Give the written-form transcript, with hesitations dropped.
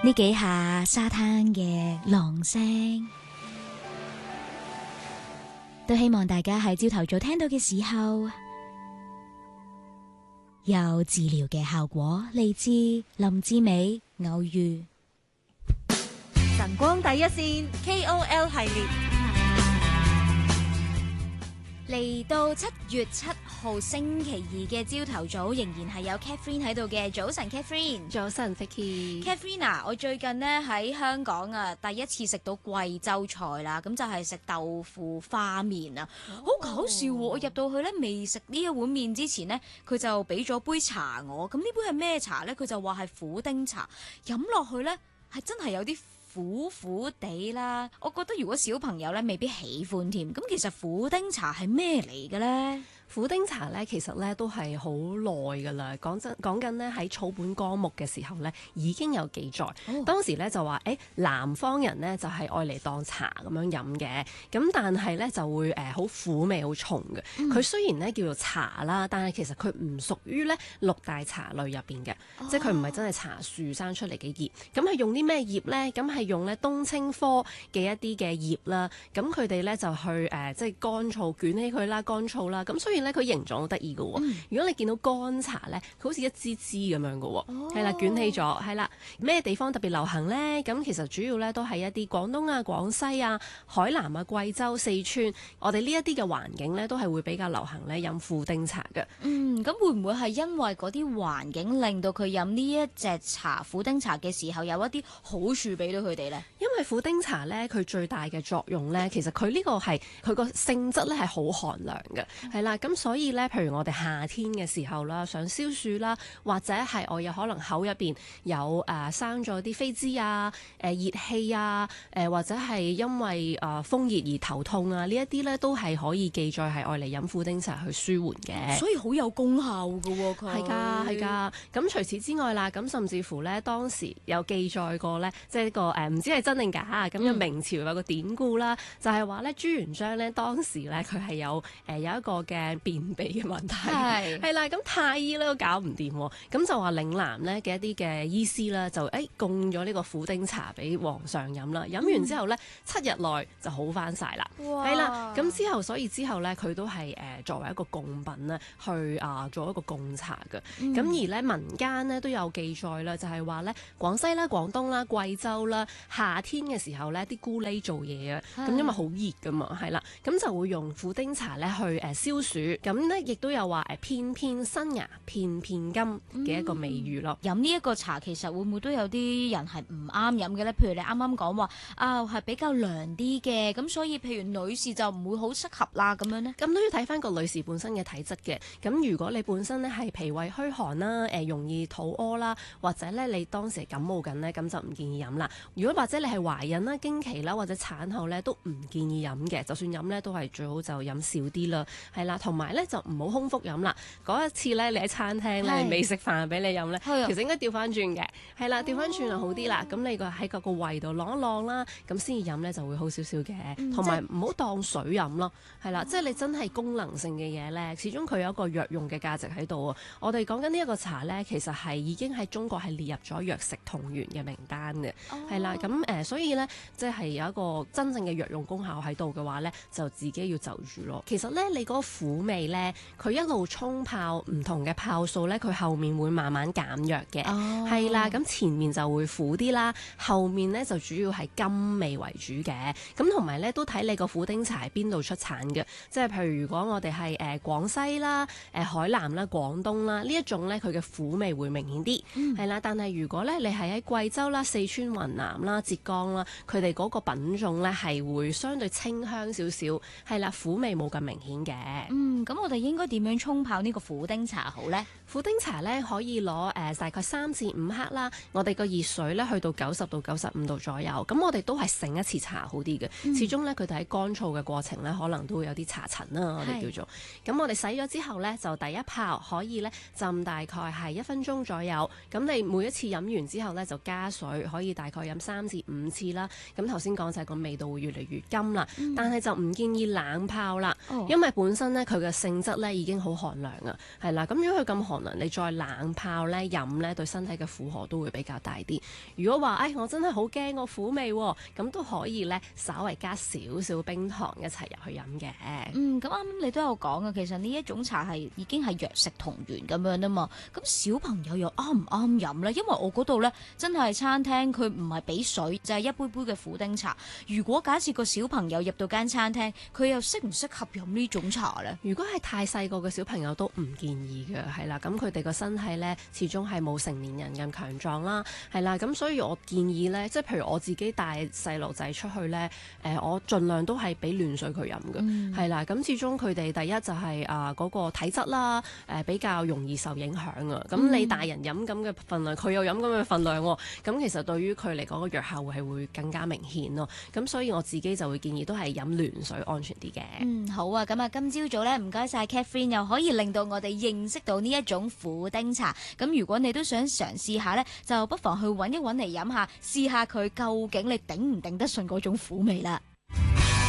呢幾下沙灘嘅浪聲，都希望大家喺朝頭早聽到嘅時候，有治療嘅效果。嚟自林志美偶遇晨光第一線 KOL 系列。 嚟到7月7號星期二嘅朝頭早，仍然係有 Catherine 喺度嘅。早晨 Catherine。 早晨 Vicky。 Catherine 啊，我最近呢喺香港啊，第一次食到貴州菜啦，咁就係食豆腐花麵啊，好搞笑喎！我入到去呢，未食呢一碗麵之前呢，佢就俾咗杯茶我，咁呢杯係咩茶呢？佢就話係苦丁茶，飲落去呢，係真係有啲苦苦地啦，我覺得如果小朋友咧未必喜歡添。咁其實苦丁茶係咩嚟嘅咧？ 苦丁茶咧，其實咧都係好耐㗎啦。講緊呢，喺草本綱目嘅時候咧，已經有記載。當時咧就話，南方人呢就係愛嚟當茶咁樣飲嘅。咁但係咧就會好苦味好重嘅。佢雖然咧叫做茶啦，但係其實佢唔屬於咧六大茶類入邊嘅，即係佢唔係真係茶樹生出嚟嘅葉。咁係用啲咩葉咧？咁係用咧冬青科嘅一啲嘅葉啦。咁佢哋咧就去即係乾燥捲起佢啦，乾燥啦。咁所以咧佢形狀好得意嘅喎。如果你見到乾茶咧，佢好似一支支咁樣嘅喎，係啦，捲起咗，係啦。咩地方特別流行咧？咁其實主要咧都係一啲廣東啊、廣西啊、海南啊、貴州、四川，我哋呢一啲嘅環境咧都係會比較流行咧飲苦丁茶嘅。 咁會唔會係因為嗰啲環境令到佢飲呢一隻茶苦丁茶嘅時候有一啲好處俾到佢哋咧？ 因為苦丁茶咧，佢最大嘅作用咧，其實佢呢個係佢個性質咧係好寒涼嘅，係啦。咁所以咧，譬如我哋夏天嘅時候啦，想消暑啦，或者係我有可能口入邊有生咗啲飛滋啊、熱氣啊、或者係因為風熱而頭痛啊，呢一啲咧都係可以記載係愛嚟飲苦丁茶去舒緩嘅。 所以好有功效㗎喎，佢係㗎係㗎。咁除此之外啦，咁甚至乎咧當時有記載過咧，即係呢個唔知係真定假啊？咁嘅明朝有個典故啦，就係話咧朱元璋咧當時咧佢係有一個嘅便秘嘅問題，係啦，咁太醫咧都搞唔掂喎，咁就話嶺南咧嘅一啲嘅醫師啦，就供咗呢個苦丁茶俾皇上飲啦，飲完之後咧7日內就好翻晒啦，係啦，咁所以之後咧佢都係作為一個供品咧去做一個供茶嘅，咁而咧民間咧都有記載啦，就係話咧廣西啦、廣東啦、貴州啦，夏天嘅時候咧啲咕喱做嘢啊，咁因為好熱噶嘛，係啦，咁就會用苦丁茶咧去消暑，咁咧亦都有話片片新芽片片金嘅一個美譽咯。 飲呢一個茶其實會唔會都有啲人係唔啱飲嘅咧？譬如你啱啱講話係比較涼啲嘅，咁所以譬如女士就唔會好適合啦咁樣呢？ 咁都要睇翻個女士本身嘅體質嘅。咁如果你本身咧係脾胃虛寒啦，容易肚屙啦，或者咧你當時感冒緊咧，咁就唔建議飲啦。如果或者你係懷孕啦、經期啦或者產後咧，都唔建議飲嘅。就算飲咧，都係最好就飲少啲啦，係啦。同埋咧就唔好空腹飲啦。嗰一次咧你喺餐廳咧未食飯俾你飲咧，其實應該調翻轉嘅，係啦，調翻轉就好啲啦。咁你喺個胃度啷一啷啦，咁先至飲咧就會好少少嘅。同埋唔好當水飲咯，係啦，即係你真係功能性嘅嘢咧，始終佢有一個藥用嘅價值喺度啊。我哋講緊呢一個茶咧，其實係已經喺中國係列入咗藥食同源嘅名單嘅，係啦。咁所以咧，即係有一個真正嘅藥用功效喺度嘅話咧，就自己要就住咯。其實咧，你嗰個苦味咧，佢一路沖泡唔同嘅泡數咧，佢後面會慢慢減弱嘅，係啦。咁前面就會苦啲啦，後面咧就主要係甘味為主嘅。咁同埋咧都睇你個苦丁茶喺邊度出產嘅，即係譬如如果我哋係廣西啦、海南啦、廣東啦呢一種咧，佢嘅苦味會明顯啲，係啦。但係如果咧你係喺貴州啦、四川、雲南啦、浙江啦，佢哋嗰個品種咧係會相對清香少少，係啦，苦味冇咁明顯嘅。 咁我哋應該點樣沖泡呢個苦丁茶好呢？ 苦丁茶咧可以攞大概3至5克啦，我哋個熱水咧去到90到95度左右，咁我哋都係醒一次茶好啲嘅。始終咧佢哋喺乾燥嘅過程咧，可能都會有啲茶塵啦，我哋叫做。咁我哋洗咗之後咧，就第一泡可以咧浸大概係1分鐘左右。咁你每一次飲完之後咧，就加水，可以大概飲3至5次啦。咁頭先講就係個味道會越嚟越甘啦，但係就唔建議冷泡啦，因為本身咧佢嘅嘅性質咧已經好寒涼啊，係啦。咁如果佢咁寒涼，你再冷泡咧飲咧，對身體嘅負荷都會比較大啲。如果話我真係好驚個苦味喎，咁都可以咧稍微加少少冰糖一齊入去飲嘅。 咁啱啱你都有講啊，其實呢一種茶係已經係藥食同源咁樣啊嘛。咁小朋友又啱唔啱飲呢？因為我嗰度呢，真係餐廳，佢唔係俾水，就係一杯杯嘅苦丁茶。如果假設個小朋友入到間餐廳，佢又適唔適合飲呢種茶呢？ 如果係太細個嘅小朋友都唔建議嘅，係啦。咁佢哋個身體呢，始終係冇成年人咁強壯啦，係啦。咁所以我建議呢，即係譬如我自己帶細路仔出去呢，我盡量都係俾暖水佢飲嘅，係啦。咁始終佢哋第一就係嗰個體質啦，比較容易受影響啊。咁你大人飲咁嘅份量，佢又飲咁嘅份量喎，咁其實對於佢嚟講個藥效係會更加明顯咯。咁所以我自己就會建議都係飲暖水安全啲嘅。 好啊，咁啊，今朝早咧唔該晒 Catherine， 又可以令到我哋認識到呢一種苦丁茶。咁如果你都想嘗試下呢，就不妨去揾一揾嚟飲下，試下佢究竟你頂唔頂得順嗰種苦味啦。